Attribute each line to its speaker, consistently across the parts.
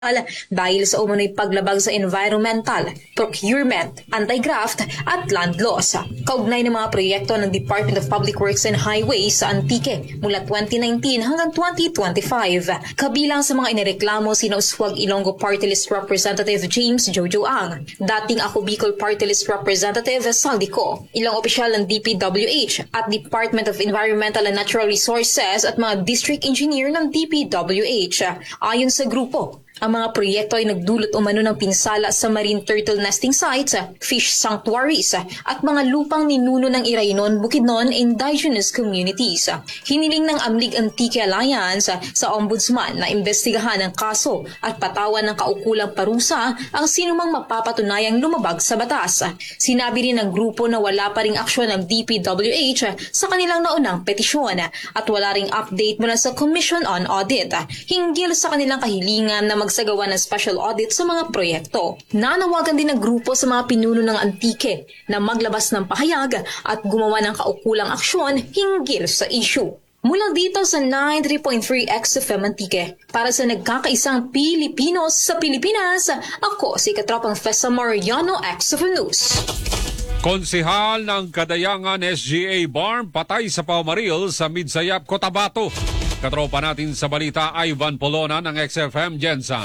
Speaker 1: dahil sa umunoy paglabag sa environmental, procurement, anti-graft at land laws. Kaugnay ng mga proyekto ng Department of Public Works and Highways sa Antique mula 2019 hanggang 2025. Kabilang sa mga inireklamo sina Uswag Ilonggo Party List Representative James Jojo Ang, dating Ako Bicol Party List Representative Saldico, ilang opisyal ng DPWH at Department of Environmental and Natural Resources at mga district engineer ng DPWH. Ayon sa grupo, ang mga proyekto ay nagdulot umano ng pinsala sa marine turtle nesting sites, fish sanctuaries, at mga lupang ninuno ng Iraynon, Bukidnon indigenous communities. Hiniling ng Amlig Antique Alliance sa Ombudsman na imbestigahan ang kaso at patawan ng kaukulang parusa ang sinumang mapapatunayang lumabag sa batas. Sinabi rin ng grupo na wala pa ring aksyon ng DPWH sa kanilang naunang petisyon at wala ring update mula sa Commission on Audit hinggil sa kanilang kahilingan na magsagawa ng special audit sa mga proyekto. Nanawagan din ng grupo sa mga pinuno ng Antique na maglabas ng pahayag at gumawa ng kaukulang aksyon hinggil sa issue. Mula dito sa 93.3 XFM Antique, para sa nagkakaisang Pilipinos sa Pilipinas, ako si Katropang Fesa Mariano, XFM News.
Speaker 2: Konsehal ng Kadayangan SGA Barm patay sa paumaril sa Midsayap, Cotabato. Katropa natin sa balita, Ivan Polona ng XFM Jensen.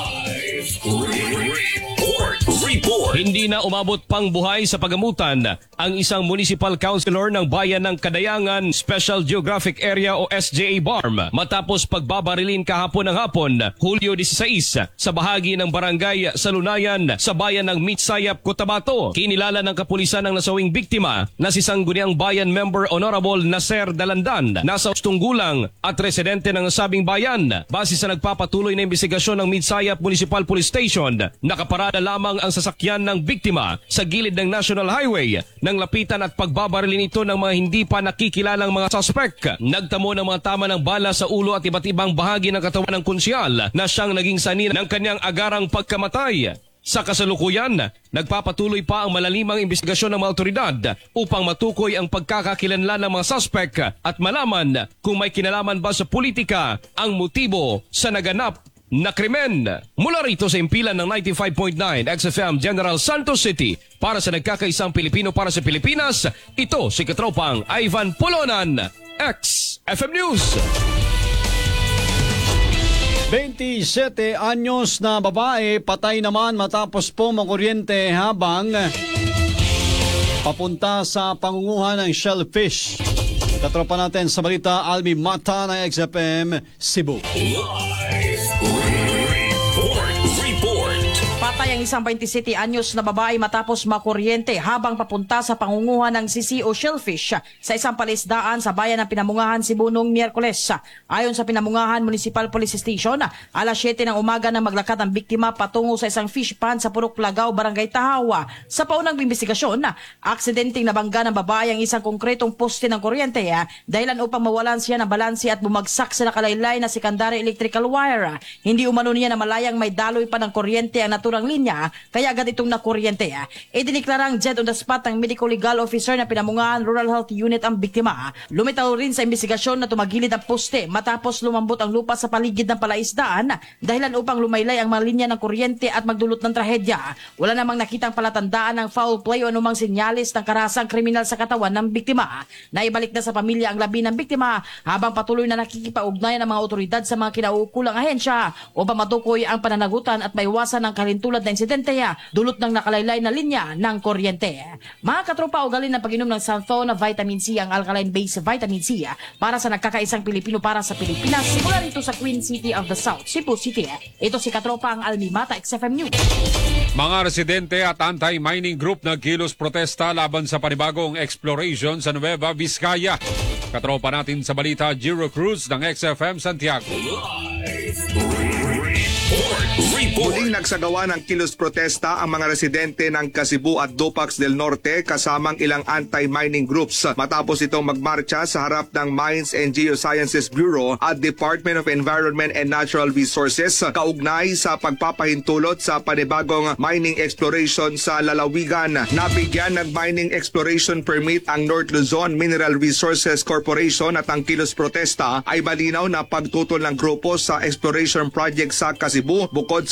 Speaker 3: Report. Hindi na umabot pang buhay sa pagamutan ang isang municipal councilor ng bayan ng Kadayangan Special Geographic Area o SGA Barm matapos pagbabarilin kahapon ng hapon, Hulyo 16, sa bahagi ng barangay Salunayan sa bayan ng Mitsayap, Cotabato. Kinilala ng kapulisan ng nasawing biktima na si Sangguniang Bayan Member Honorable Nasser Dalandan, nasa 8 gulang at residente ng nasabing bayan. Base sa nagpapatuloy na investigasyon ng Mitsayap Municipal Police Station, nakaparada lamang ang sasakyan ng biktima sa gilid ng National Highway nang lapitan at pagbabarilin ito ng mga hindi pa nakikilalang mga suspect. Nagtamo ng mga tama ng bala sa ulo at iba't ibang bahagi ng katawan ng konsyal na siyang naging sanhi ng kanyang agarang pagkamatay. Sa kasalukuyan, nagpapatuloy pa ang malalimang investigasyon ng mga otoridad upang matukoy ang pagkakakilanlan ng mga suspect at malaman kung may kinalaman ba sa politika ang motibo sa naganap na krimen. Mula rito sa impilan ng 95.9 XFM General Santos City, para sa nagkakaisang Pilipino para sa Pilipinas, ito si Katropang Ivan Polonan, XFM News.
Speaker 4: 27 anyos na babae patay naman matapos po makuryente habang papunta sa pangunguhan ng shellfish. Katropa natin sa balita, Almi Mata ng XFM Cebu.
Speaker 5: Patay ang isang 27 anyos na babae matapos makuryente habang papunta sa pangunguhan ng sisi o shellfish sa isang palisdaan sa bayan ng Pinamungahan, Cebu noong Miyerkules. Ayon sa Pinamungahan Municipal Police Station, alas 7 ng umaga nang maglakad ang biktima patungo sa isang fish pond sa Purok Lagaw, Barangay Tahawa. Sa paunang investigasyon, aksidenteng nabangga ng babae ang isang konkretong poste ng kuryente dahilan upang mawalan siya ng balanse at bumagsak sa nakalaylay na secondary electrical wire. Hindi umano niya na malayang may daloy pa ng kuryente ang naturang linya, kaya agad itong nakuryente. Idiniklarang dead on the spot ng medical legal officer na Pinamungahan Rural Health Unit ang biktima. Lumitaw rin sa investigasyon na tumagilid ang poste matapos lumambot ang lupa sa paligid ng palaisdaan dahilan upang lumaylay ang mga linya ng kuryente at magdulot ng trahedya. Wala namang nakitang palatandaan ng foul play o anumang sinyalis ng karasang kriminal sa katawan ng biktima. Naibalik na sa pamilya ang labi ng biktima habang patuloy na nakikipag-ugnayan ng mga otoridad sa mga kinaukulang ahensya upang matukoy ang pananagutan at maiwasan ng kalintulan na insidente dulot ng nakalaylay na linya ng kuryente. Mga katropa, ugali ng pag-inom ng Santhona Vitamin C ang alkaline-based vitamin C para sa nagkakaisang Pilipino para sa Pilipinas. Simula rito sa Queen City of the South, Cebu City. Ito si katropa ang Almi Mata, XFM News.
Speaker 2: Mga residente at anti-mining group nagkilos protesta laban sa panibagong exploration sa Nueva Vizcaya. Katropa natin sa balita, Giro Cruz ng XFM Santiago.
Speaker 4: Muling
Speaker 6: nagsagawa ng kilos protesta ang mga residente ng Kasibu at Dupax del Norte kasamang ilang anti-mining groups matapos itong magmarcha sa harap ng Mines and Geosciences Bureau at Department of Environment and Natural Resources kaugnay sa pagpapahintulot sa panibagong mining exploration sa lalawigan. Nabigyan ng mining exploration permit ang North Luzon Mineral Resources Corporation at ang kilos protesta ay malinaw na pagtutol ng grupo sa exploration project sa Kasibu bukod